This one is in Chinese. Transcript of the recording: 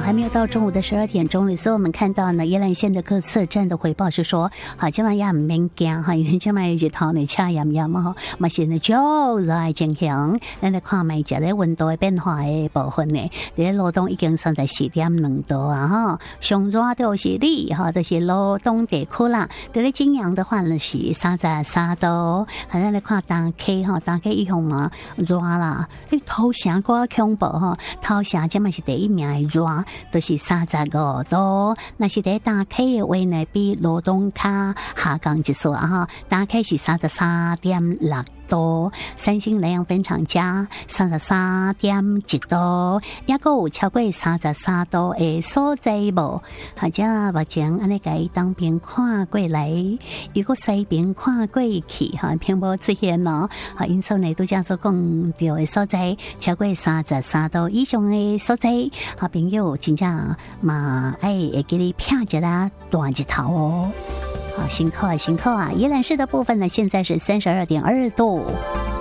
还没有到中午的12点钟里，所以我们看到呢，宜兰县的各测站的回报是说，好，今晚也唔免惊哈，因为今晚日头呢恰炎炎嘛，嘛是呢就来增强，咱来看卖只咧温度的变化的部分呢，伫罗东已经34.2度啊哈，上热就是你哈，就是罗东地区啦，伫咧金阳的话呢是33度，好，咱来看东溪哈，东溪以后嘛热啦，头城个恐怖哈，头城今嘛是第一名的热。都是35度，那是在大溪的话呢，比罗东卡下降一丝啊哈，大溪是33.6度，三星能量分厂加33.1度，也个有超过33度的所在无，或者目前安尼个东边看过来，如果西边看过去哈，并无出现咯，啊，因此呢，都将所讲到的所在超过33度以上的所在，好朋友真正嘛会给你拍一啦大日头哦。好，辛苦啊，辛苦啊！宜兰市的部分呢，现在是32.2度。